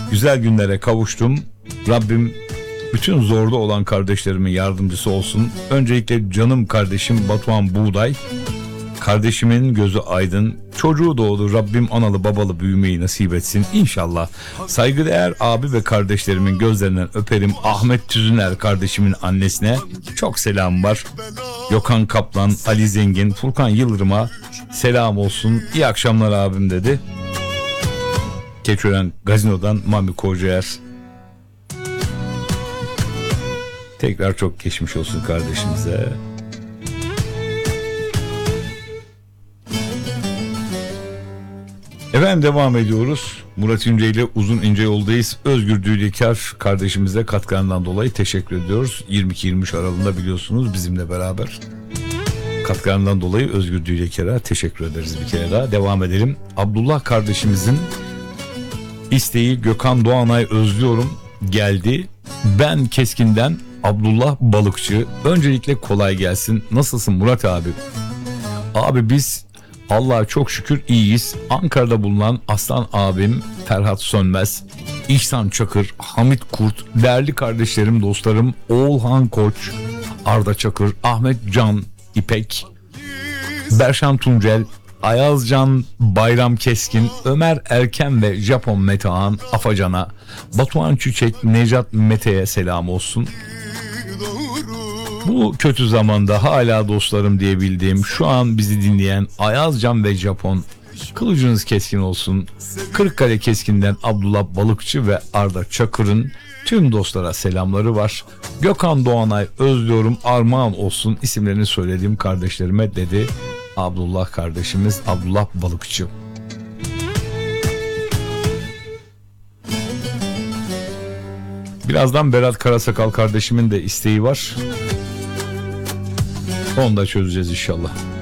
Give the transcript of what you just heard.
Güzel günlere kavuştum. Rabbim bütün zorda olan kardeşlerimin yardımcısı olsun. Öncelikle canım kardeşim Batuhan Buğday. Kardeşimin gözü aydın. Çocuğu doğdu. Rabbim analı babalı büyümeyi nasip etsin İnşallah. Saygıdeğer abi ve kardeşlerimin gözlerinden öperim. Ahmet Tüzüner kardeşimin annesine çok selam var. Gökhan Kaplan, Ali Zengin, Furkan Yıldırım'a selam olsun. İyi akşamlar abim dedi. Keçiören Gazino'dan Mami Kocaer. Tekrar çok geçmiş olsun kardeşimize. Efendim devam ediyoruz. Murat İnce ile Uzun İnce yoldayız. Özgür Düğdekar kardeşimize katkılarından dolayı teşekkür ediyoruz. 22-23 aralığında biliyorsunuz bizimle beraber. Katkılarından dolayı Özgür Düğdekar'a teşekkür ederiz bir kere daha. Devam edelim. Abdullah kardeşimizin isteği Gökhan Doğanay özlüyorum geldi. Ben Keskin'den Abdullah Balıkçı. Öncelikle kolay gelsin. Nasılsın Murat abi? Abi biz Allah'a çok şükür iyiyiz. Ankara'da bulunan Aslan abim Ferhat Sönmez, İhsan Çakır, Hamit Kurt, değerli kardeşlerim, dostlarım Oğulhan Koç, Arda Çakır, Ahmet Can İpek, Berşan Tuncel, Ayazcan Bayram Keskin, Ömer Erken ve Japon Metehan Afacan'a, Batuhan Çiçek, Necat Mete'ye selam olsun. Bu kötü zamanda hala dostlarım diyebildiğim, şu an bizi dinleyen Ayazcan ve Japon, kılıcınız keskin olsun. Kırıkkale Keskin'den Abdullah Balıkçı ve Arda Çakır'ın tüm dostlara selamları var. Gökhan Doğanay özlüyorum, armağan olsun isimlerini söylediğim kardeşlerime dedi Abdullah kardeşimiz, Abdullah Balıkçı. Birazdan Berat Karasakal kardeşimin de isteği var. Onu da çözeceğiz inşallah.